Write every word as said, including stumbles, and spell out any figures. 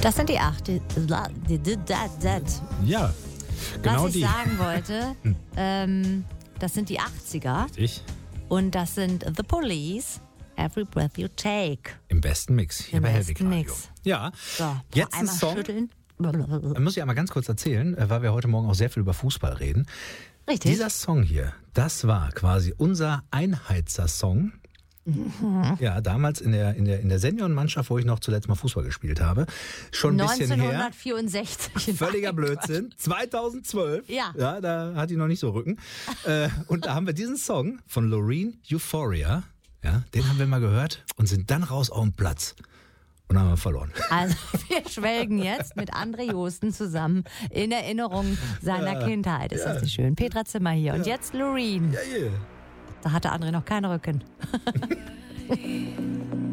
Das sind die acht. Die, die, die, die, Ja, genau Was ich die. sagen wollte, ähm, das sind die achtziger. Ich Und das sind The Police, Every Breath You Take. im besten Mix hier Im bei besten Hellwig Radio. Mix. Ja, So, jetzt ein einmal Song. schütteln. Da muss ich einmal ganz kurz erzählen, weil wir heute Morgen auch sehr viel über Fußball reden. Richtig. Dieser Song hier, das war quasi unser Einheizer-Song. Mhm. Ja, damals in der, in der, in der Seniorenmannschaft, wo ich noch zuletzt mal Fußball gespielt habe. Schon ein bisschen her. neunzehnhundertvierundsechzig. Völliger Blödsinn. zweitausendzwölf. Ja. Ja, da hat die noch nicht so Rücken. äh, und da haben wir diesen Song von Loreen, Euphoria. Ja, den haben wir mal gehört und sind dann raus auf den Platz. Und haben wir verloren. Also wir schwelgen jetzt mit André Josten zusammen in Erinnerung seiner Ja, Kindheit. Ist ja. das nicht schön? Petra Zimmer hier. Und jetzt Loreen. Ja, yeah. Da hatte André noch keinen Rücken.